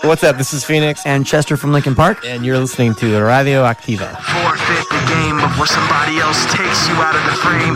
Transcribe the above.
What's up? This is Phoenix. And Chester from Lincoln Park. And you're listening to Radio Activa. Forfeit the game of where somebody else takes you out of the frame.